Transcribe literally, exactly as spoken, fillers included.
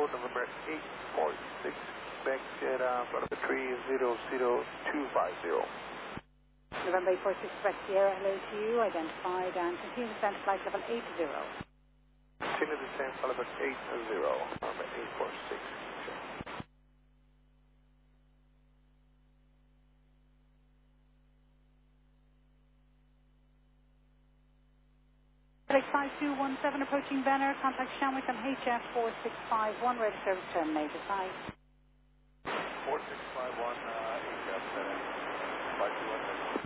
zero, November eight four six, back at uh, flight number three zero zero two five zero. November eight four six, Quebec Sierra, hello to you, identified and continue to descend flight level eight zero. Continue to descend flight level eight zero, November eight four six. five two one seven approaching Banner, contact Shamwick on H F four six five one, ready service terminated, bye. four six five one, uh, H F, five two one seven.